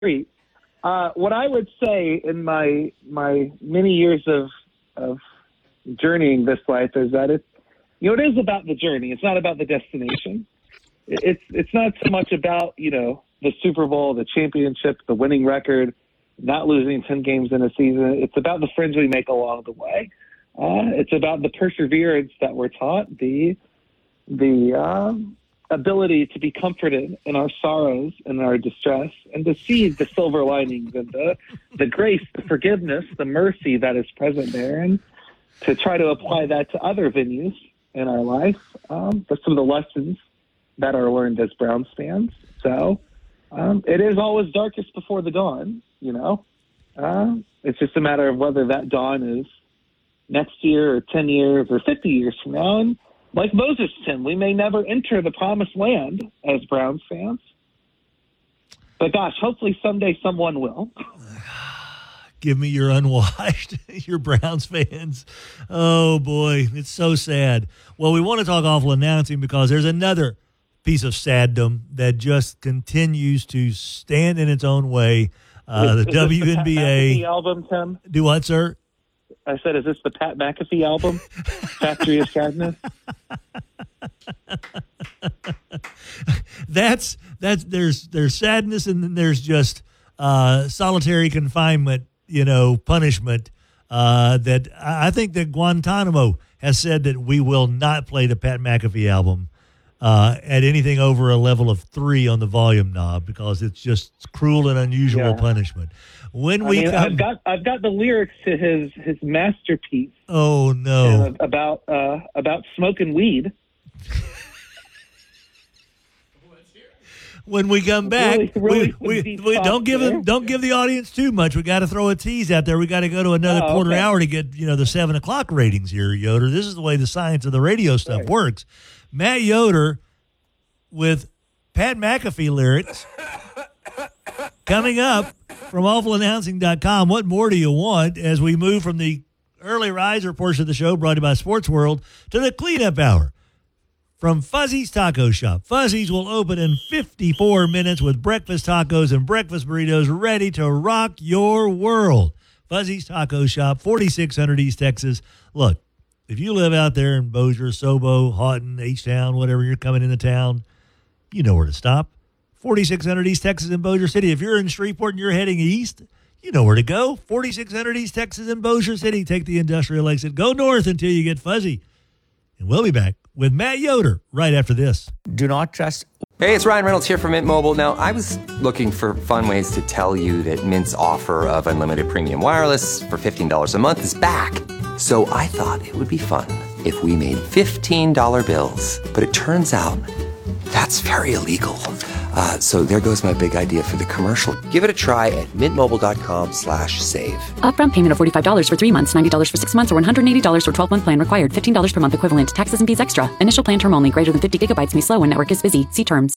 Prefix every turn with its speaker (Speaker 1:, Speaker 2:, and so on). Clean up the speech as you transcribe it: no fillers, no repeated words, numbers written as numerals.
Speaker 1: street. What I would say in my many years of journeying this life is that it is about the journey. It's not about the destination. It's not so much about, the Super Bowl, the championship, the winning record, not losing 10 games in a season. It's about the friends we make along the way. It's about the perseverance that we're taught, the ability to be comforted in our sorrows and our distress, and to see the silver linings and the grace, the forgiveness, the mercy that is present there, and to try to apply that to other venues in our life. That's some of the lessons that are learned as Browns fans. So it is always darkest before the dawn, It's just a matter of whether that dawn is next year or 10 years or 50 years from now. And like Moses, Tim, we may never enter the promised land as Browns fans. But gosh, hopefully someday someone will.
Speaker 2: Give me your unwashed, your Browns fans. Oh, boy, it's so sad. Well, we want to talk awful announcing because there's another piece of saddom that just continues to stand in its own way. The WNBA.
Speaker 1: The Pat McAfee album, Tim?
Speaker 2: Do what, sir?
Speaker 1: I said, is this the Pat McAfee album? Factory of Sadness?
Speaker 2: There's sadness, and then there's just solitary confinement, punishment. That I think that Guantanamo has said that we will not play the Pat McAfee album at anything over a level of 3 on the volume knob because it's just cruel and unusual punishment.
Speaker 1: I've got the lyrics to his masterpiece.
Speaker 2: Oh no!
Speaker 1: About smoking weed.
Speaker 2: When we come back,
Speaker 1: really
Speaker 2: we don't give the audience too much. We got to throw a tease out there. We got to go to another quarter hour to get the 7 o'clock ratings here, Yoder. This is the way the science of the radio stuff works. Matt Yoder with Pat McAfee lyrics coming up from awfulannouncing.com. What more do you want as we move from the early riser portion of the show brought to you by Sports World to the cleanup hour from Fuzzy's Taco Shop. Fuzzy's will open in 54 minutes with breakfast tacos and breakfast burritos ready to rock your world. Fuzzy's Taco Shop, 4600 East Texas. Look, if you live out there in Bossier, Sobo, Houghton, H-Town, whatever, you're coming into town, you know where to stop. 4600 East Texas in Bossier City. If you're in Shreveport and you're heading east, you know where to go. 4600 East Texas in Bossier City. Take the industrial exit. Go north until you get Fuzzy. And we'll be back with Matt Yoder right after this.
Speaker 3: Do not trust.
Speaker 4: Hey, it's Ryan Reynolds here from Mint Mobile. Now, I was looking for fun ways to tell you that Mint's offer of unlimited premium wireless for $15 a month is back. So I thought it would be fun if we made $15 bills. But it turns out that's very illegal. So there goes my big idea for the commercial. Give it a try at mintmobile.com/save.
Speaker 5: Upfront payment of $45 for 3 months, $90 for 6 months, or $180 for 12-month plan required. $15 per month equivalent. Taxes and fees extra. Initial plan term only. Greater than 50 gigabytes may slow when network is busy. See terms.